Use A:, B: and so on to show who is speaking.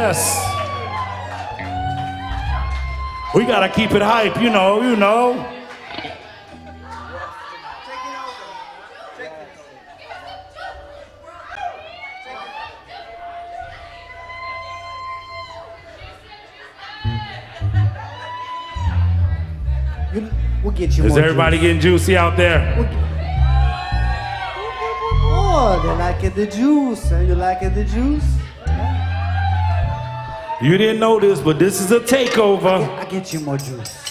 A: Yes. We gotta keep it hype, you know.
B: We'll get you
A: Is
B: more
A: everybody
B: juice.
A: getting juicy out there?
B: Oh, they liking the juice. You liking the juice?
A: You didn't know this, but this is a takeover.
B: I get you more juice.